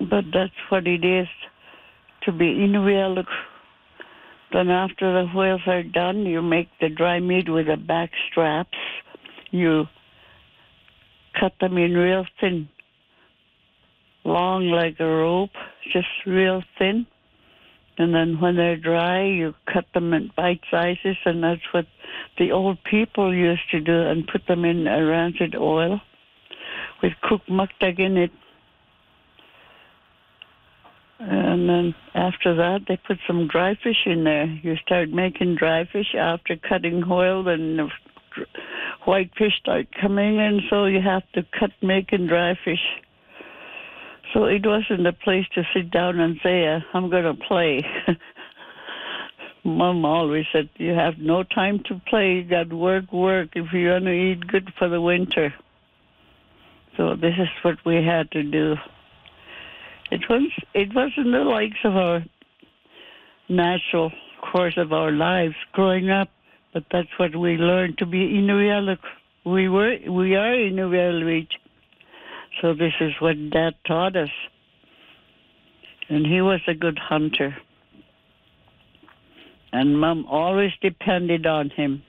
But that's what it is to be Inuvialuq. Then after the whales are done, you make the dry meat with the back straps. You cut them in real thin, long like a rope, just real thin. And then when they're dry, you cut them in bite sizes, and that's what the old people used to do, and put them in a rancid oil with cooked muktag in it. And then after that, they put some dry fish in there. You start making dry fish after cutting whale, and the white fish start coming in, so you have to cut making dry fish. So it wasn't a place to sit down and say, I'm going to play. Mom always said, you have no time to play. You got work, if you want to eat good for the winter. So this is what we had to do. It wasn't the likes of our natural course of our lives growing up, but that's what we learned to be Inuvialuq. We are Inuvialuq. So this is what Dad taught us. And he was a good hunter. And Mom always depended on him.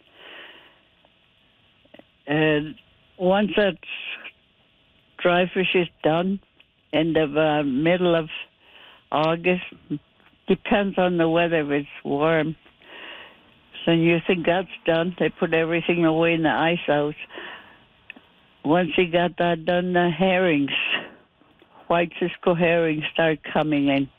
And once that dry fish is done, in the middle of August, depends on the weather, if it's warm. So you think that's done, they put everything away in the ice house. Once you got that done, the herrings, white Cisco herrings, start coming in.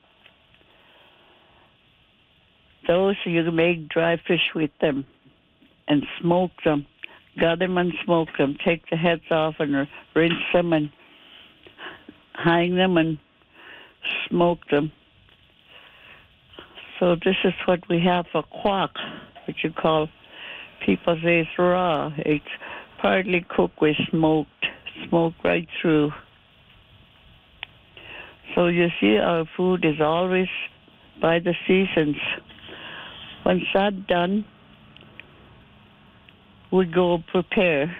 Those, you make dry fish with them and smoke them. Gut them and smoke them. Take the heads off and rinse them and hang them and smoke them. So this is what we have for quack, which you call, people say it's raw. It's partly cooked with smoked right through. So you see, our food is always by the seasons. Once that's done, we go prepare.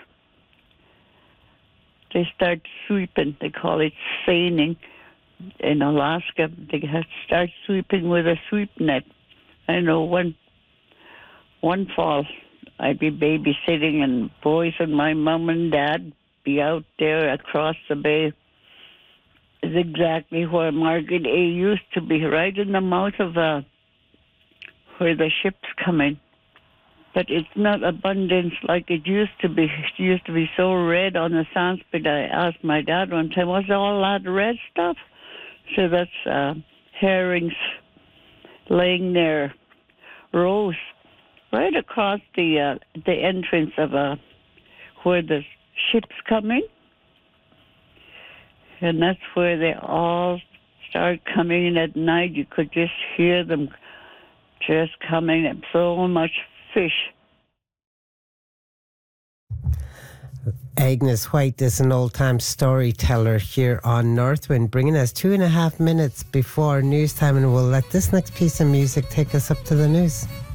They start sweeping. They call it seining. In Alaska, they start sweeping with a sweep net. I know one fall, I'd be babysitting, and boys and my mom and dad be out there across the bay. It's exactly where Margaret A used to be, right in the mouth of where the ships come in. But it's not abundance like it used to be. It used to be so red on the Sanskrit. I asked my dad one time, what's all that red stuff? So that's herrings laying their rows right across the entrance of where the ships come in. And that's where they all start coming in at night. You could just hear them just coming in. So much fish. Agnes White is an old-time storyteller here on Northwind, bringing us 2.5 minutes before news time, and we'll let this next piece of music take us up to the news.